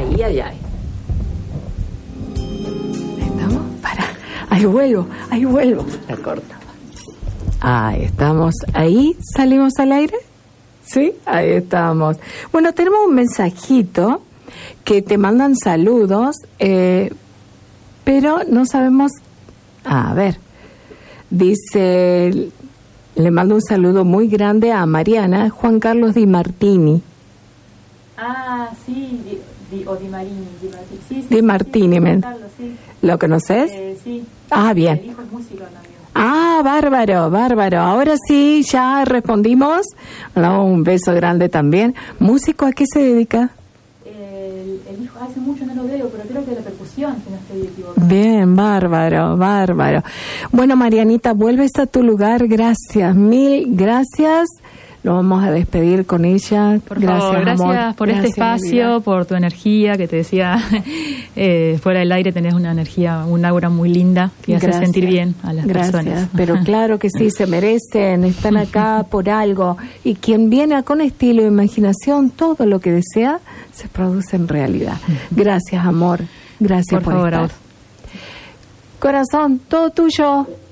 Ay, ay, ay. ¿Estamos? Para. Ahí vuelvo. La cortaba. Ahí estamos. Ahí salimos al aire. Sí, ahí estamos. Bueno, tenemos un mensajito que te mandan saludos, pero no sabemos. A ver. Dice, le mando un saludo muy grande a Mariana, Juan Carlos Di Martini. Ah, sí, o Di Marini. Sí, Di Martini, sí, Carlos, sí. ¿Lo conoces? Sí. Ah, bien. El hijo es músico también. Ah, bárbaro. Ahora sí, ya respondimos. No, un beso grande también. ¿Músico a qué se dedica? El hijo hace mucho no lo veo, pero creo que la percusión, si no estoy equivocada. Bien, bárbaro. Bueno, Marianita, vuelves a tu lugar. Gracias, mil gracias. Nos vamos a despedir con ella. Por favor, gracias por este espacio, por tu energía, que te decía, fuera del aire tenés una energía, un aura muy linda que hace sentir bien a las personas. Pero claro que sí, se merecen, están acá por algo. Y quien viene con estilo e imaginación, todo lo que desea se produce en realidad. Gracias, amor. Gracias por favor, estar. Corazón, todo tuyo.